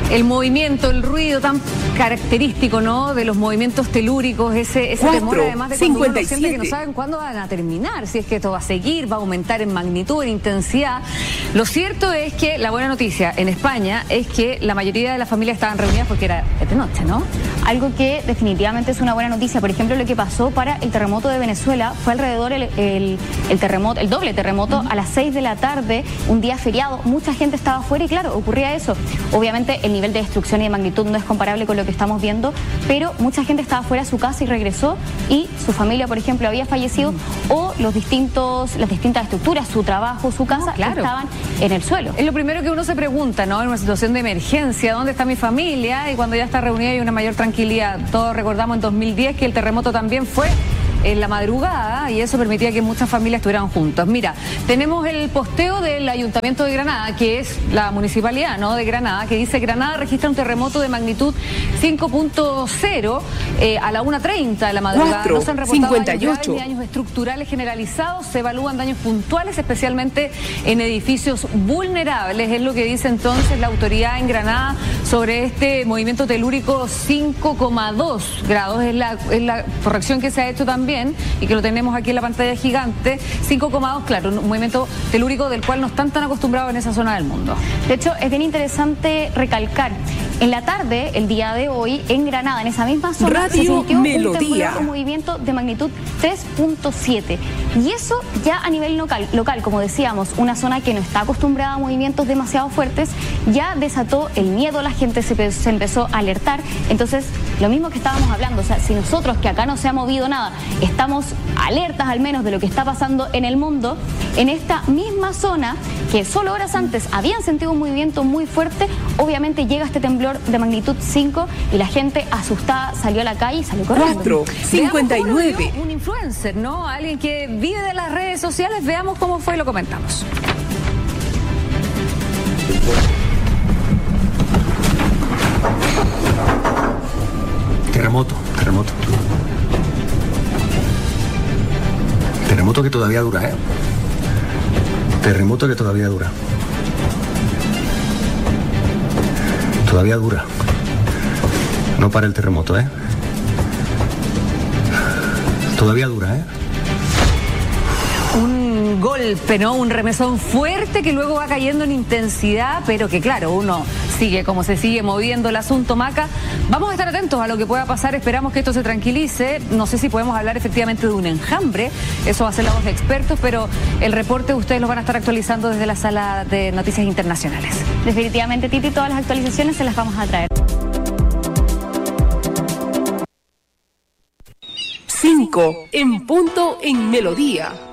El movimiento, el ruido tan característico, ¿no?, de los movimientos telúricos, ese temor además de cuando uno siente que no saben cuándo van a terminar, si es que esto va a seguir, va a aumentar en magnitud, en intensidad. Lo cierto es que la buena noticia en España es que la mayoría de las familias estaban reunidas porque era de noche, ¿no? Algo que definitivamente es una buena noticia. Por ejemplo, lo que pasó para el terremoto de Venezuela fue alrededor el doble terremoto a las 6 de la tarde, un día feriado. Mucha gente estaba afuera y claro, ocurría eso. Obviamente el nivel de destrucción y de magnitud no es comparable con lo que estamos viendo, pero mucha gente estaba fuera de su casa y regresó y su familia, por ejemplo, había fallecido o las distintas estructuras, su trabajo, su casa, estaban en el suelo. Es lo primero que uno se pregunta, ¿no?, en una situación de emergencia, ¿dónde está mi familia? Y cuando ya está reunida hay una mayor tranquilidad. Todos recordamos en 2010 que el terremoto también fue en la madrugada y eso permitía que muchas familias estuvieran juntas. Mira, tenemos el posteo del Ayuntamiento de Granada, que es la municipalidad, ¿no?, de Granada, que dice: Granada registra un terremoto de magnitud 5.0 a la 1:30 de la madrugada. No se han reportado daños graves ni daños estructurales generalizados. Se evalúan daños puntuales, especialmente en edificios vulnerables. Es lo que dice entonces la autoridad en Granada sobre este movimiento telúrico 5,2 grados. Es la corrección que se ha hecho también y que lo tenemos aquí en la pantalla gigante. 5,2, claro, un movimiento telúrico del cual no están tan acostumbrados en esa zona del mundo. De hecho, es bien interesante recalcar, en la tarde, el día de hoy, en Granada, en esa misma zona, se sintió un movimiento de magnitud 3.7. Y eso ya a nivel local, como decíamos, una zona que no está acostumbrada a movimientos demasiado fuertes, ya desató el miedo, la gente se empezó a alertar. Entonces, lo mismo que estábamos hablando, o sea, si nosotros, que acá no se ha movido nada, estamos alertas al menos de lo que está pasando en el mundo, en esta misma zona, que solo horas antes habían sentido un movimiento muy fuerte, obviamente llega este temblor de magnitud 5 y la gente asustada salió a la calle y salió corriendo. 4:59. Un influencer, ¿no? Alguien que vive de las redes sociales. Veamos cómo fue y lo comentamos. Terremoto. Terremoto que todavía dura, ¿eh? Terremoto que todavía dura. Todavía dura. No para el terremoto, ¿eh? Todavía dura, ¿eh? Un golpe, ¿no? Un remesón fuerte que luego va cayendo en intensidad, pero que claro, uno sigue como se sigue moviendo el asunto, Maca. Vamos a estar atentos a lo que pueda pasar, esperamos que esto se tranquilice. No sé si podemos hablar efectivamente de un enjambre, eso va a ser la voz de expertos, pero el reporte ustedes lo van a estar actualizando desde la sala de noticias internacionales. Definitivamente, Titi, todas las actualizaciones se las vamos a traer. 5 en punto en Melodía.